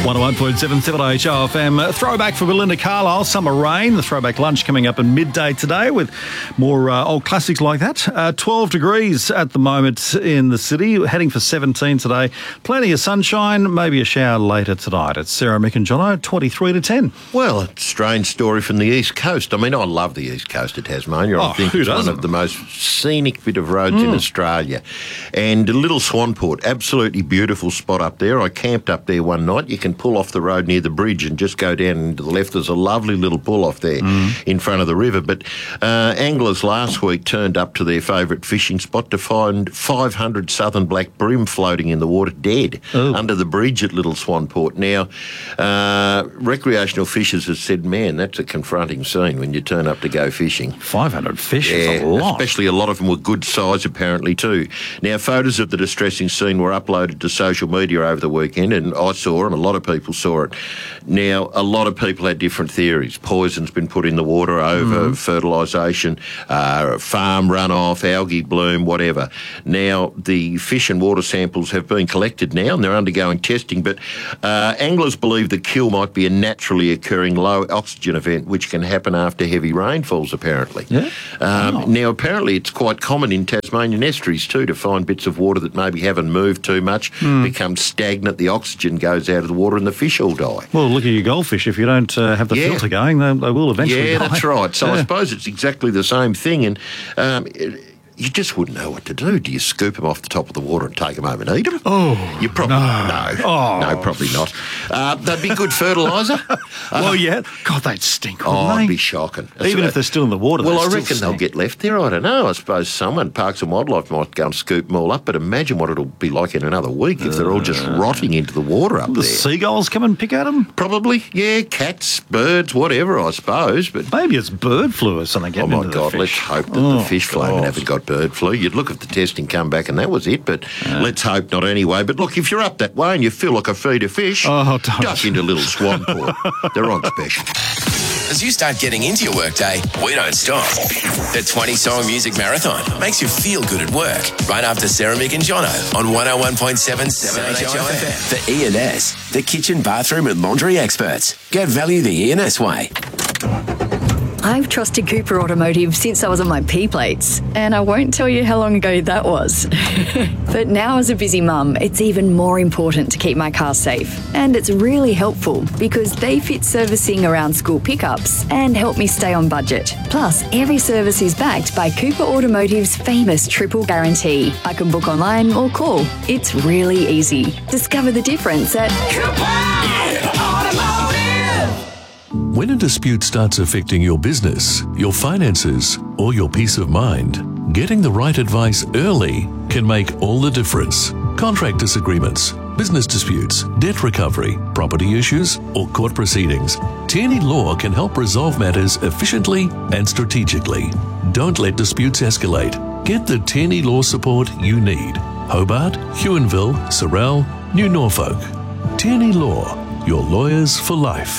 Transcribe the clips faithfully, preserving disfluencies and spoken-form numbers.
one oh one point seven seven H O F M. Throwback for Belinda Carlisle, Summer Rain. The throwback lunch coming up at midday today with more uh, old classics like that. Uh, twelve degrees at the moment in the city, heading for seventeen today. Plenty of sunshine, maybe a shower later tonight. It's Sarah, Mick and Jono, twenty-three to ten. Well, a strange story from the East Coast. I mean, I love the East Coast of Tasmania. I Oh, think who it's doesn't? one of the most scenic bit of roads in Australia. And Little Swanport, absolutely beautiful spot up there. I camped up there one night. You can pull off the road near the bridge and just go down and to the left. There's a lovely little pull-off there in front of the river. But uh, anglers last week turned up to their favourite fishing spot to find five hundred southern black bream floating in the water dead Oh. under the bridge at Little Swanport. Now, uh, recreational fishers have said, man, that's a confronting scene when you turn up to go fishing. five hundred fish is Yeah, a lot. especially a lot of them were good size apparently too. Now, photos of the distressing scene were uploaded to social media over the weekend, and I saw them, a lot of people saw it. Now, a lot of people had different theories. Poison's been put in the water over fertilisation, uh, farm runoff, algae bloom, whatever. Now, the fish and water samples have been collected now and they're undergoing testing, but uh, anglers believe the kill might be a naturally occurring low oxygen event which can happen after heavy rainfalls, apparently. Yeah? Um, Oh. Now, apparently it's quite common in Tasmanian estuaries too to find bits of water that maybe haven't moved too much, become stagnant, the oxygen goes out of the water and the fish all die. Well, look at your goldfish. If you don't uh, have the Yeah. filter going, they, they will eventually Yeah, die. that's right. So I Yeah. suppose it's exactly the same thing, and um, it, you just wouldn't know what to do. Do you scoop them off the top of the water and take them home and eat them? Oh, you probably no. no, Oh. no, probably not. Uh, they'd be good fertiliser. Well, yeah. God, they'd stink, wouldn't Oh, they? it'd be shocking. Even if they're still in the water, Well, they I still reckon they'll stink. get left there. I don't know. I suppose someone, Parks and Wildlife, might go and scoop them all up, but imagine what it'll be like in another week if they're all just rotting into the water up The there. seagulls come and pick at them? Probably, yeah, cats, birds, whatever, I suppose. But Maybe it's bird flu or something oh getting my into the God, fish. let's hope that Oh, the fish flaming God. haven't got bird flu. You'd look if the testing come back and that was it, but let's hope not anyway. But look, if you're up that way and you feel like a feed of fish, Oh, don't. duck into Little Swanport. They're on special. As you start getting into your workday, we don't stop. The twenty-song music marathon makes you feel good at work. Right after Sarah, Mick and Jono on one oh one point seven seven H O F M. For E and S, the kitchen, bathroom and laundry experts. Get value the E and S way. I've trusted Cooper Automotive since I was on my P-plates, and I won't tell you how long ago that was. But now as a busy mum, it's even more important to keep my car safe. And it's really helpful because they fit servicing around school pickups and help me stay on budget. Plus, every service is backed by Cooper Automotive's famous triple guarantee. I can book online or call. It's really easy. Discover the difference at Cooper Automotive. When a dispute starts affecting your business, your finances, or your peace of mind, getting the right advice early can make all the difference. Contract disagreements, business disputes, debt recovery, property issues, or court proceedings, Tierney Law can help resolve matters efficiently and strategically. Don't let disputes escalate. Get the Tierney Law support you need. Hobart, Huonville, Sorell, New Norfolk. Tierney Law, your lawyers for life.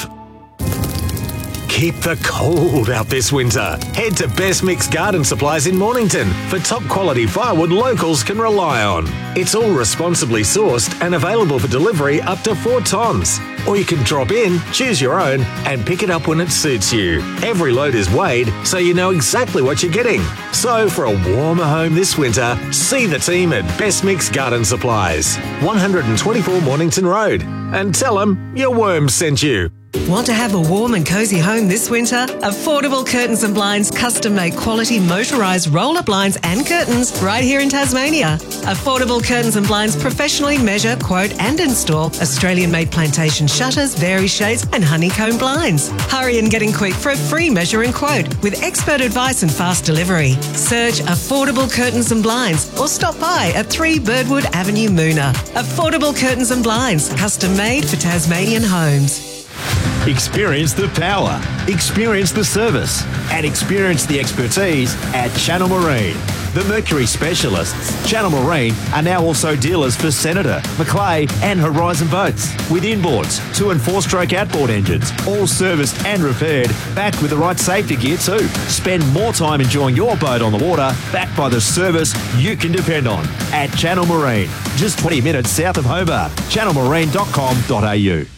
Keep the cold out this winter. Head to Best Mix Garden Supplies in Mornington for top quality firewood locals can rely on. It's all responsibly sourced and available for delivery up to four tonnes. Or you can drop in, choose your own, and pick it up when it suits you. Every load is weighed, so you know exactly what you're getting. So for a warmer home this winter, see the team at Best Mix Garden Supplies, one twenty-four Mornington Road, and tell them your worm sent you. Want to have a warm and cosy home this winter? Affordable Curtains and Blinds custom-made quality motorised roller blinds and curtains right here in Tasmania. Affordable Curtains and Blinds professionally measure, quote and install Australian-made plantation shutters, vari shades and honeycomb blinds. Hurry and get in quick for a free measure and quote with expert advice and fast delivery. Search Affordable Curtains and Blinds or stop by at three Birdwood Avenue, Moona. Affordable Curtains and Blinds, custom-made for Tasmanian homes. Experience the power, experience the service, and experience the expertise at Channel Marine. The Mercury specialists, Channel Marine, are now also dealers for Senator, Macleay and Horizon boats. With inboards, two and four stroke outboard engines, all serviced and repaired, backed with the right safety gear too. Spend more time enjoying your boat on the water, backed by the service you can depend on. At Channel Marine, just twenty minutes south of Hobart. channel marine dot com dot a u.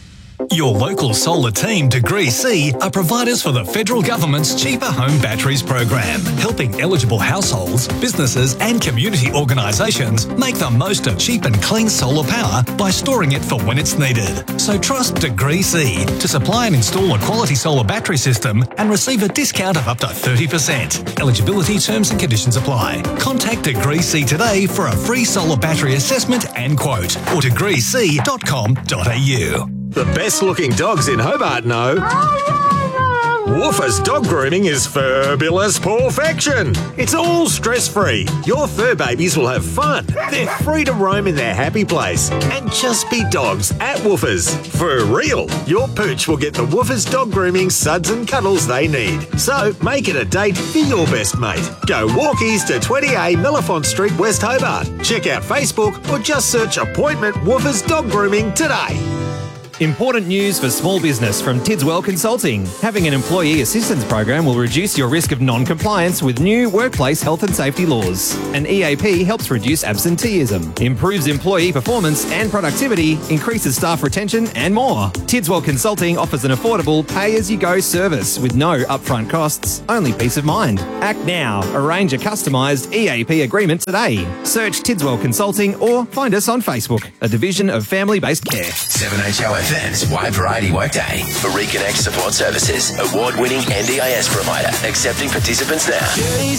Your local solar team, Degree C, are providers for the federal government's Cheaper Home Batteries program, helping eligible households, businesses and community organisations make the most of cheap and clean solar power by storing it for when it's needed. So trust Degree C to supply and install a quality solar battery system and receive a discount of up to thirty percent. Eligibility, terms and conditions apply. Contact Degree C today for a free solar battery assessment and quote, or degree c dot com dot a u. The best looking dogs in Hobart know Woofers Dog Grooming is fabulous perfection. It's all stress-free. Your fur babies will have fun. They're free to roam in their happy place and just be dogs at Woofers. For real, your pooch will get the Woofers Dog Grooming suds and cuddles they need. So make it a date for your best mate. Go walkies to twenty A Millifont Street, West Hobart. Check out Facebook or just search Appointment Woofers Dog Grooming today. Important news for small business from Tidswell Consulting. Having an employee assistance program will reduce your risk of non-compliance with new workplace health and safety laws. An E A P helps reduce absenteeism, improves employee performance and productivity, increases staff retention and more. Tidswell Consulting offers an affordable pay-as-you-go service with no upfront costs, only peace of mind. Act now. Arrange a customised E A P agreement today. Search Tidswell Consulting or find us on Facebook, a division of Family-Based Care. seven H O F M's Wide Variety Workday. For Reconnect Support Services, award-winning N D I S provider, accepting participants now.